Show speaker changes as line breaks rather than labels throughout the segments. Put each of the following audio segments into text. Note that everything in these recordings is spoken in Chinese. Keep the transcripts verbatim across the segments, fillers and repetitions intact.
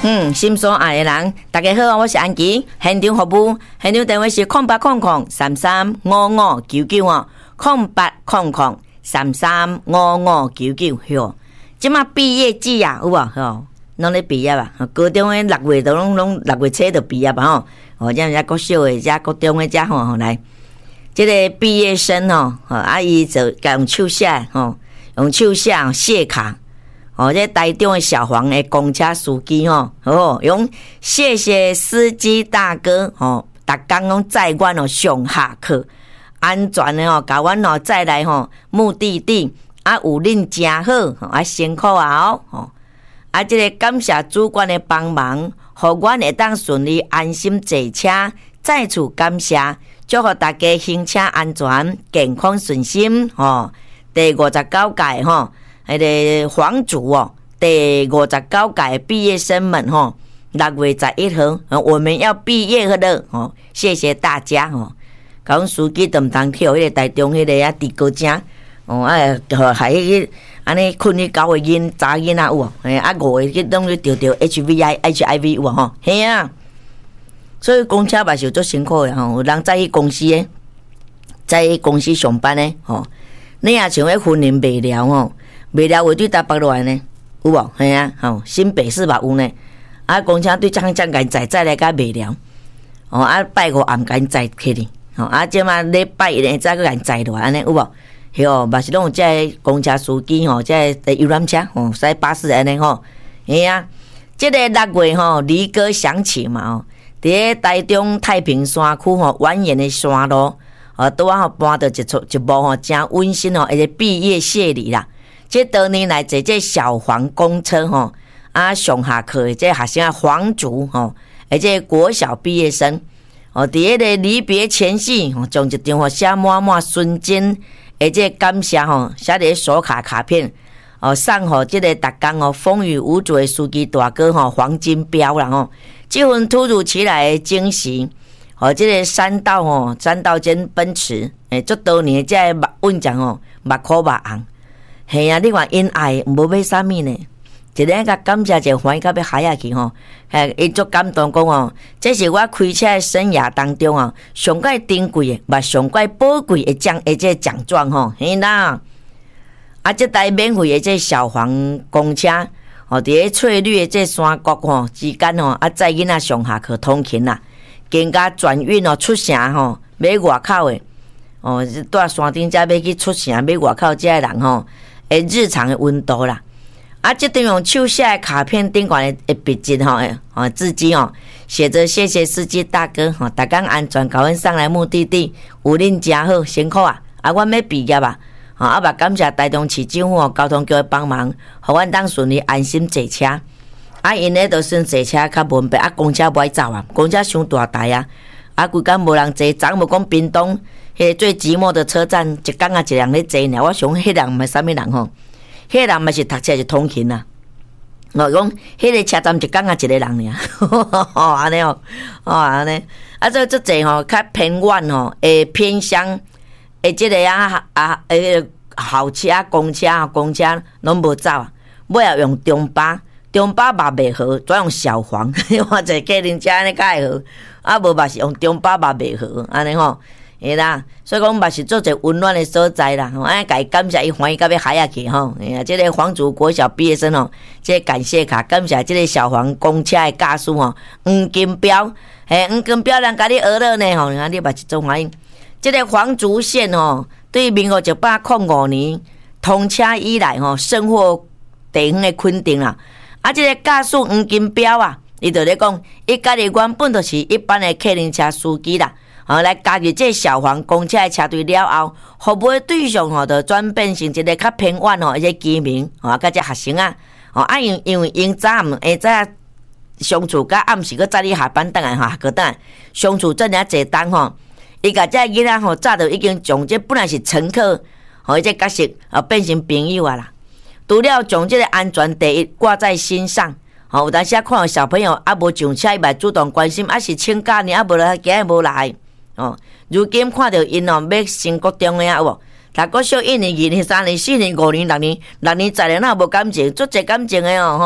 嗯，心所爱的人，大家好，我是安琪，现场服务，现场电话是空八空空三三五五九九哦，空八空空三三五五九九哟。即马毕业季啊，有无吼？拢咧毕业啊，高中的六月都拢拢六月初就毕业吧吼。哦，这样国小的、遮国中的遮吼吼来，这个毕业生吼，啊伊就用手写吼，用手写写卡。哦，这台中的小黄的公车司机吼，哦，用谢谢司机大哥吼，逐工拢载阮哦上下课，安全的吼，甲阮哦载来吼目的地，啊有恁真好，啊辛苦啊哦，吼，啊这个感谢主管的帮忙，互阮会当顺利安心坐车，再次感谢，祝福大家行车安全、健康顺心吼。第五十九届吼。迄个皇族哦，第五十九届毕业生们吼，六月十一号，我们要毕业了吼，谢谢大家吼。讲司机都毋通跳迄个台中迄个啊地高正哦，啊，还迄个安尼困去九个囡查囡仔有哦，哎啊五个去拢去钓钓 H V I H I V 有哦吼，嘿啊，所以公车嘛是做辛苦的吼，有人在去公司诶，在去公司上班诶吼，你也像迄婚姻未了吼。未了话对台北落来呢，有无？系啊，吼，新北市嘛有呢。啊，公车对将将间载载来甲未了，哦，啊拜五暗间载起哩，吼，啊即马礼拜一呢再个间载落来安尼有无？嘿哦，嘛是拢有即个公车司机吼，即个游览车吼，驶巴士安尼吼，嘿啊，即个六月吼，离歌响起嘛吼，伫咧台中太平山区吼，蜿蜒的山路，哦，拄啊吼搬到一出一幕吼，真温馨吼，一个毕业谢礼啦。这多年来，这这小黄公车吼，啊上下课的这学生黄族吼，而且国小毕业生，哦，伫迄个离别前夕，吼，将一张吼写满满瞬间，而且感谢吼，写伫手卡卡片，哦，送互这个逐工哦风雨无阻的司机大哥吼黄金标啦吼，这份突如其来的惊喜，哦，这个山道吼山道间奔驰，诶，足多年这目稳将吼目苦目红。系啊，你看因爱无买啥物呢？一个甲感谢者欢喜到要嗨下去吼，嘿，伊足感动讲哦，这是我开车的生涯当中哦，上怪珍贵的，嘛上怪宝贵的奖，的这奖状吼，嘿啦。啊，这台免费的这小黄公车，哦，伫咧翠绿的这山谷吼之间吼，啊载囡仔上下课通勤啦，更加转运哦出城吼，买外口的，哦，住山顶遮要去出城买外口遮的人吼。诶，日常的温度啦，啊，这张用手写的卡片顶管的笔迹吼，哦，字迹哦，写着谢谢司机大哥吼，逐工安全甲阮送来目的地，有恁真好，辛苦啊！啊，阮要毕业啊，吼，啊，嘛感谢台中市政府哦交通局的帮忙，互阮当顺利安心坐车。啊，因咧都算坐车较文白，啊，公车不爱走啊，公车伤大台啊，啊，规工无人坐，昨无讲屏东。迄最寂寞的车站，一工啊一人咧坐呢。我想迄人毋是啥物人吼，迄人嘛是读册是通勤啊。我讲迄个车站一工啊一个人尔，哦安尼哦，哦安尼。啊，这这济吼较偏远吼，诶偏乡，诶即个啊啊诶校车、公车、公车拢无走啊，尾要用中巴，中巴嘛袂好，转用小黄。我坐客人车安尼较会好，啊无嘛是用中巴嘛袂好，安尼吼。嘿啦，所以讲嘛是做一个温暖的所在啦，吼，哎，甲伊感谢伊欢喜到要嗨下去吼，哎呀，这个黄族国小毕业生吼，这个感谢卡感谢这个小黄公车的驾驶吼，黄金标，嘿，黄金标人甲你学了呢吼，你看你嘛是做欢喜。这个黄竹县吼，对民国一百零五年通车以来吼，甚获地方的肯定啦。啊，这个驾驶黄金标啊，伊就咧讲，伊家己原本就是一般的客人车司机啦。哦，来加入这小黄公车的车队了后，服务的对象吼，就转变成一个较偏远吼，一些居民吼，甲这学生啊，哦，啊因因为因早暗下早上厝甲暗时个早哩下班倒来吼，个倒来上厝真尔坐当吼，伊甲这囡仔吼早就已经从这本来是乘客吼，这角色啊变成朋友啊啦，除了将这个安全第一挂在心上。吼，有当时啊看到小朋友啊无上车，伊嘛主动关心，啊是请假呢，啊无来今日无来。哦，如今看到因哦，要升国中的啊，有无？读国小一年、二年、三年、四年、五年、六年、六年、十年，那无感情，足侪感情的哦，吼！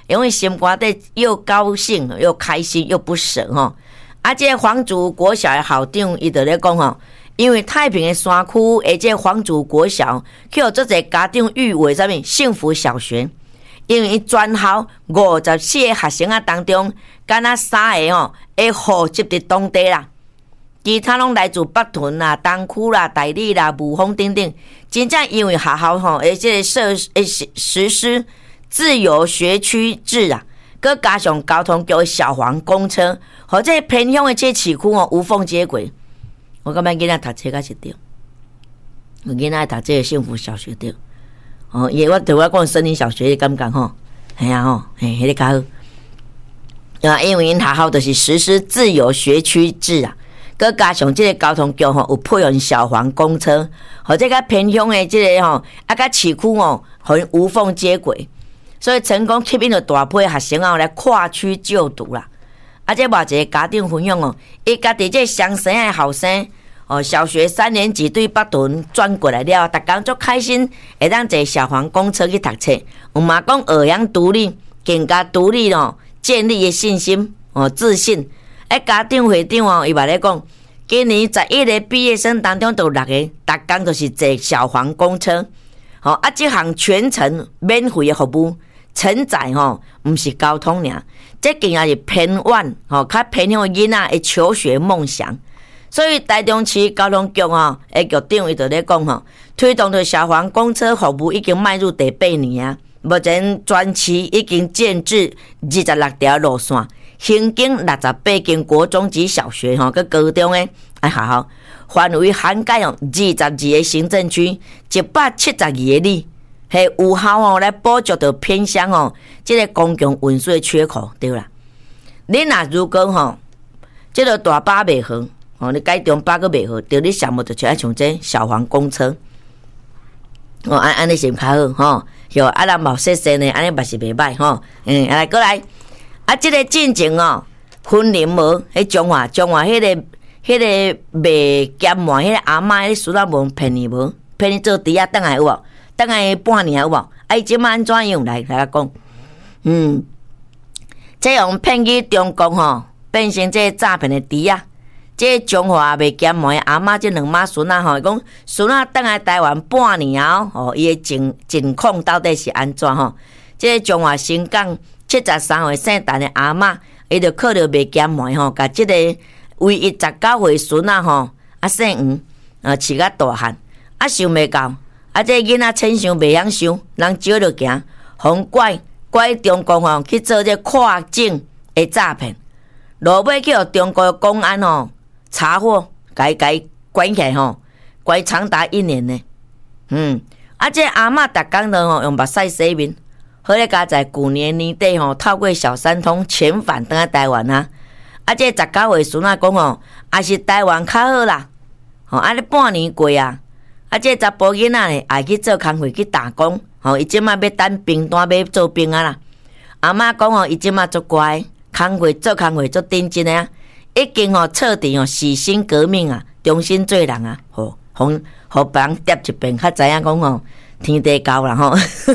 因为心肝底又高兴又开心又不舍吼。啊，这个黄竹国小的校长伊就咧讲吼，因为太平的山区，而且黄竹国小，去有做者家长誉为啥物幸福小学。因为伊全校五十四个学生啊当中，敢若三个吼会户籍伫当地啦，其他拢来自北屯啦、东区啦、大理啦、雾峰等等。真正因为学校吼，而且设诶实施自由学区制啊，佮加上交通局的小黄公车，或者偏乡的这市区哦无缝接轨。我感觉囡仔读册较是对，囡仔读这个幸福小学对。哦，伊我对我讲森林小学感觉吼，系啊吼，嘿，迄个较好。啊，因为因学校就是实施自由学区制啊，佮加上这个交通局吼有配合小黄公车，或者较偏乡的这个吼，啊，甲市区哦，互因无缝接轨，所以成功吸引了大批学生啊来跨区就读啦。啊，这偌一个家长分享哦，伊家己这双生的后生。哦，小学三年级对北屯转过来了，逐工足开心，会当坐小黄公车去读册。有嘛讲学养独立，更加独立哦，建立的信心哦，自信。诶，家长会长哦，伊嘛咧讲，今年十一个毕业生当中，有六个，逐工就是坐小黄公车。哦，啊，这项全程免费的服务，承载吼，毋是交通尔，这更加是偏远吼，较偏向囡仔的求学梦想。所以台中市交通局吼，诶局长伊就咧讲吼，推动的小黄公车服务已经迈入第八年啊。目前全市已经建置二十六条路线，行经六十八间国中及小学吼，佮高中诶啊学校，范围涵盖哦二十二个行政区，一百七十二个里，系有效哦来补足到偏乡哦，即个公共运输缺口对啦。你若如果吼，即个大巴袂好。哦，你改中巴个袂好，着你项目就像像这小黄公车，哦，安安尼是较好吼。哟，啊，咱毛细细呢，安尼嘛是袂歹吼。嗯，来过来，啊，即、这个进前哦，婚林无，迄中华中华迄、那个迄、那个卖咸糜迄个阿嬷，迄孙仔无骗你无？骗你做猪仔等来有无？等来半年有无？啊，伊即摆安怎样来来讲？嗯，这样骗去中国吼，变成这诈骗的猪仔。这中华卖咸糜阿嬷这两妈孙仔吼，讲孙仔等来台湾半年后，哦，伊的情情况到底是安怎吼？这中华新港七十三岁姓陈的阿嬷，伊就靠着卖咸糜吼，甲这个唯一十九岁孙仔吼，啊姓黄，啊饲甲大汉，啊想袂到，啊这囡仔亲像袂晓想，人少着行，互拐拐中国吼去做这跨境的诈骗，落尾去互中国公安吼。查获，该该关起来吼，关长达一年呢。嗯，啊，这阿嬷逐工都吼用目屎洗面，好咧加在去年年底吼，透过小三通遣返倒来台湾啊。啊，这十九岁孙仔讲吼，也是台湾较好啦。吼，啊，咧半年过啊，啊，这查甫囡仔咧也去做工课去打工，吼，伊即马要等兵单要做兵啊啦。阿嬷讲吼，伊即马足乖，工课做工课足认真诶啊。已经吼彻底吼洗心革命啊，重新做人啊，吼，互互别人喋一遍，较知影讲吼天地高啦吼，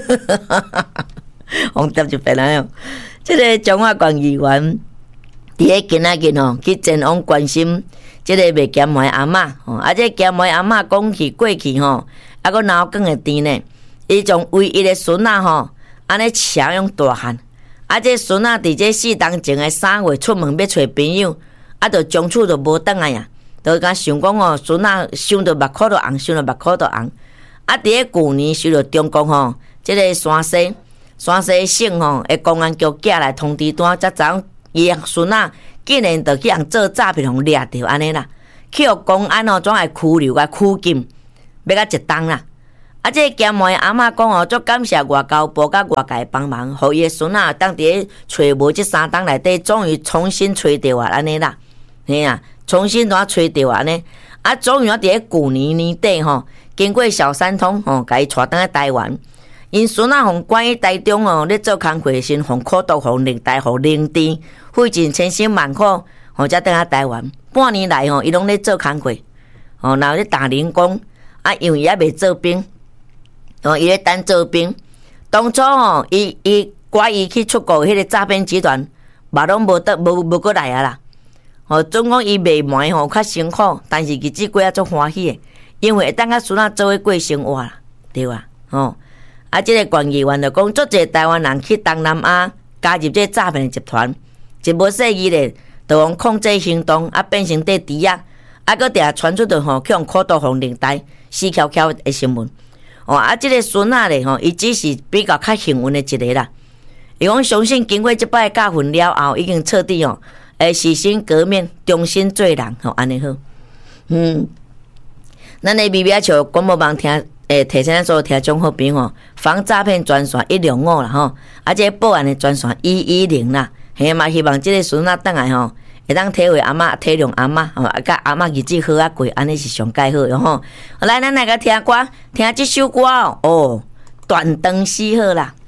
互喋一遍啦吼。即个中华县议员伫咧今仔日吼去前往关心即个卖咸糜阿嬷，吼，啊，这咸糜阿嬷讲起过去吼，啊个脑梗会甜呢，伊从唯一的孙仔吼，安尼强用大汉，啊，这孙仔伫这四当前的三月出门要找朋友。啊，就从此就无倒来啊！就甲想讲哦，孙仔想到目眶都红，想到目眶都红。啊，伫咧旧年受到中国吼，即、这个山西山西省吼，诶公安局寄来通知单，才知影伊孙仔竟然就去人做诈骗，互掠着安尼啦。去互公安哦，总系拘留甲拘禁，要甲一冬啦。啊，这咸糜阿嬷讲哦，足感谢外交部甲外界帮忙，互伊诶孙仔当伫咧找无即三冬内底，终于重新找着啊，安尼啦。嘿啊，重新怎找着安尼？啊，终于啊，伫咧旧年年底吼，经过小三通吼，甲伊带倒来台湾。因孙仔互关于台中哦，咧做工课时，互苦毒，互虐待，互凌迟，费尽千辛万苦，吼才倒来台湾。半年来吼，伊拢咧做工课，吼，然后咧打零工。啊，因为伊还未做兵，哦，伊咧等做兵。当初吼，伊伊怪伊去出国，迄个诈骗集团嘛拢无得无无过来啊啦。吼，总讲伊卖糜吼较辛苦，但是日子过啊足欢喜的，因为会当甲孙仔做伙过生活啦，对吧？吼，啊，即、这个县议员就讲，足侪台湾人去东南亚加入这诈骗集团，一无细意咧，就用控制行动啊变成地猪啊，啊，搁定传出着吼，去用口头红领带死翘翘的新闻。哦，啊，即、这个孙仔咧吼，伊只是比较较幸运的一个啦。伊讲相信经过即摆教训了后，已经彻底哦。诶，洗心革面，重新做人，吼，安尼好。嗯，咱的微微笑广播网听，诶，提醒咱所有听众好朋友吼，防诈骗专线一零五啦，吼，啊，这报案的专线一一零啦，嘿嘛，希望这个孙仔等来吼，会当体会阿嬷体谅阿嬷，吼，啊，甲阿嬷日子好啊过，安尼是上介好的吼。来，咱来个听歌，听这首歌哦，哦，断肠诗好啦。